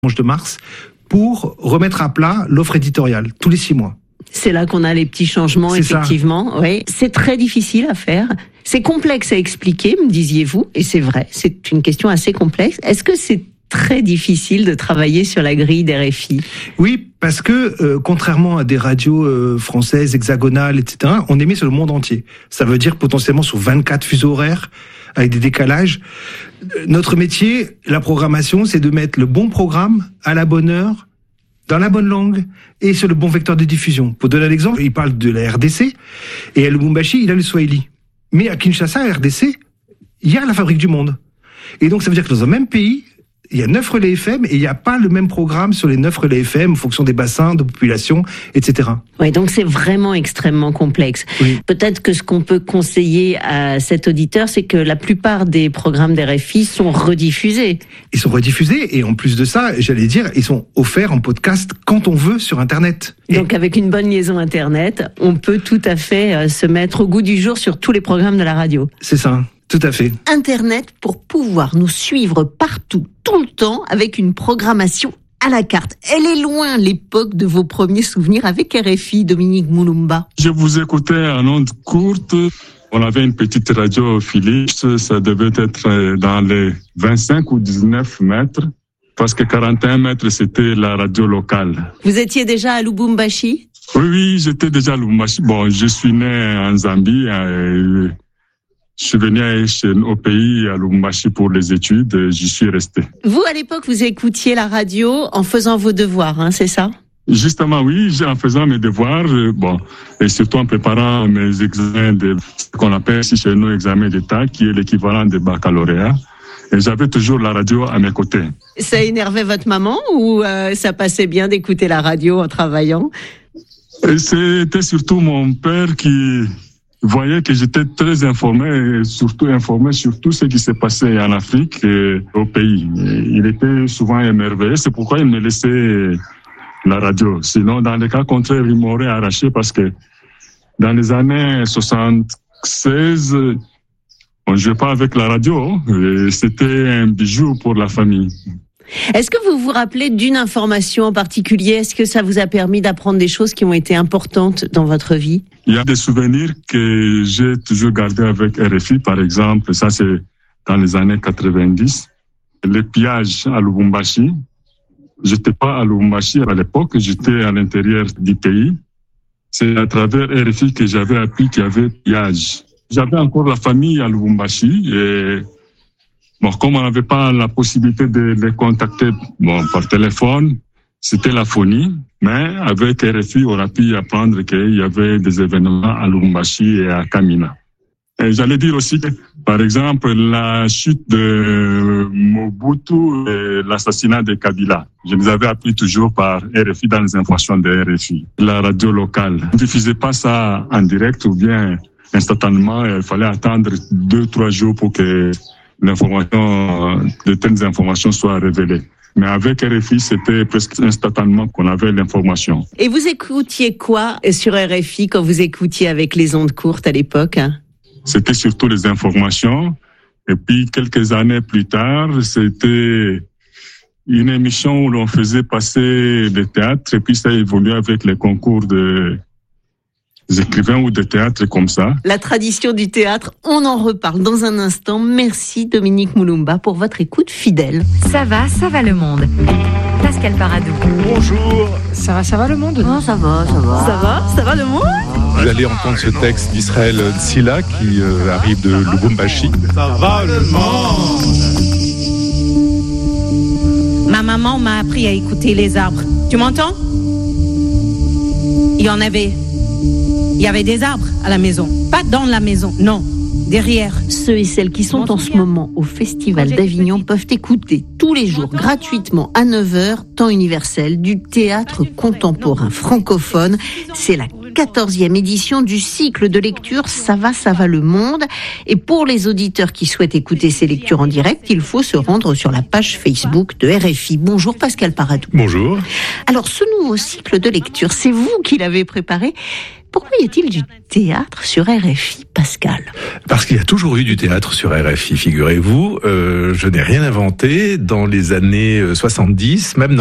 de mars pour remettre à plat l'offre éditoriale tous les 6 mois. C'est là qu'on a les petits changements, effectivement. Oui, c'est très difficile à faire. C'est complexe à expliquer, me disiez-vous, et c'est vrai, c'est une question assez complexe. Est-ce que c'est très difficile de travailler sur la grille d'RFI? Oui, parce que contrairement à des radios françaises, hexagonales, etc., on émet sur le monde entier. Ça veut dire potentiellement sur 24 fuseaux horaires, avec des décalages. Notre métier, la programmation, c'est de mettre le bon programme à la bonne heure, dans la bonne langue et sur le bon vecteur de diffusion. Pour donner un exemple, il parle de la RDC et à Lubumbashi, il a le Swahili. Mais à Kinshasa, à RDC, il y a la Fabrique du Monde. Et donc ça veut dire que dans un même pays, il y a 9 relais FM et il n'y a pas le même programme sur les 9 relais FM en fonction des bassins de population, etc. Oui, donc c'est vraiment extrêmement complexe. Oui. Peut-être que ce qu'on peut conseiller à cet auditeur, c'est que la plupart des programmes d'RFI sont rediffusés. Ils sont rediffusés et en plus de ça, j'allais dire, ils sont offerts en podcast quand on veut sur Internet. Donc avec une bonne liaison Internet, on peut tout à fait se mettre au goût du jour sur tous les programmes de la radio. C'est ça. Tout à fait. Internet pour pouvoir nous suivre partout, tout le temps, avec une programmation à la carte. Elle est loin l'époque de vos premiers souvenirs avec RFI, Dominique Mulumba. Je vous écoutais en ondes courtes. On avait une petite radio Philips. Ça devait être dans les 25 ou 19 mètres. Parce que 41 mètres, c'était la radio locale. Vous étiez déjà à Lubumbashi? Oui, j'étais déjà à Lubumbashi. Bon, je suis né en Zambie. Je suis venu au pays, à Lubumbashi, pour les études. J'y suis resté. Vous, à l'époque, vous écoutiez la radio en faisant vos devoirs, hein, c'est ça? Justement, oui, en faisant mes devoirs, et surtout en préparant mes examens, ce qu'on appelle ici chez nous examen d'État, qui est l'équivalent des baccalauréats. Et j'avais toujours la radio à mes côtés. Ça énervait votre maman ou ça passait bien d'écouter la radio en travaillant? Et c'était surtout mon père qui voyait que j'étais très informé, et surtout informé sur tout ce qui s'est passé en Afrique et au pays. Et il était souvent émerveillé, c'est pourquoi il me laissait la radio. Sinon, dans les cas contraires, il m'aurait arraché parce que dans les années 76, on ne jouait pas avec la radio, et c'était un bijou pour la famille. Est-ce que vous vous rappelez d'une information en particulier? Est-ce que ça vous a permis d'apprendre des choses qui ont été importantes dans votre vie? Il y a des souvenirs que j'ai toujours gardés avec RFI, par exemple. Ça, c'est dans les années 90. Les pillages à Lubumbashi. J'étais pas à Lubumbashi à l'époque, j'étais à l'intérieur du pays. C'est à travers RFI que j'avais appris qu'il y avait pillage. J'avais encore la famille à Lubumbashi et bon, comme on n'avait pas la possibilité de les contacter par téléphone, c'était la phonie. Mais avec RFI, on a pu apprendre qu'il y avait des événements à Lubumbashi et à Kamina. Et j'allais dire aussi que, par exemple, la chute de Mobutu et l'assassinat de Kabila. Je les avais appris toujours par RFI dans les informations de RFI. La radio locale. On ne diffusait pas ça en direct ou bien instantanément. Il fallait attendre 2-3 jours pour que de telles informations soient révélées. Mais avec RFI, c'était presque instantanément qu'on avait l'information. Et vous écoutiez quoi sur RFI quand vous écoutiez avec les ondes courtes à l'époque? C'était surtout les informations. Et puis, quelques années plus tard, c'était une émission où l'on faisait passer des théâtres. Et puis, ça a évolué avec les concours des écrivains ou des théâtres comme ça. La tradition du théâtre, on en reparle dans un instant. Merci Dominique Mulumba pour votre écoute fidèle. Ça va le monde. Pascal Paradou. Bonjour. Ça va le monde? Oh, ça va le monde? Vous allez entendre ce texte d'Israël Tsila qui arrive de Lubumbashi. Ça va le monde. Ma maman m'a appris à écouter les arbres. Tu m'entends? Il y avait des arbres à la maison. Pas dans la maison, non. Derrière. Ceux et celles qui sont en ce moment au Festival d'Avignon peuvent écouter tous les jours gratuitement à 9h, temps universel, du théâtre contemporain francophone. C'est la 14e édition du cycle de lecture Ça va le monde. Et pour les auditeurs qui souhaitent écouter ces lectures en direct, il faut se rendre sur la page Facebook de RFI. Bonjour Pascal Paradou. Bonjour. Alors ce nouveau cycle de lecture, c'est vous qui l'avez préparé. Pourquoi y a-t-il du théâtre sur RFI, Pascal ? Parce qu'il y a toujours eu du théâtre sur RFI, figurez-vous. Je n'ai rien inventé. Dans les années 70, même